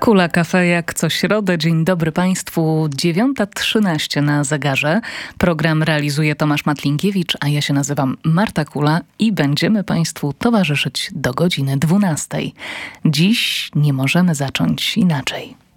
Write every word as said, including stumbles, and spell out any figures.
Hula Cafe jak co środę. Dzień dobry Państwu. dziewiąta trzynaście na zegarze. Program realizuje Tomasz Matlinkiewicz, a ja się nazywam Marta Kula i będziemy Państwu towarzyszyć do godziny dwunastej. Dziś nie możemy zacząć inaczej.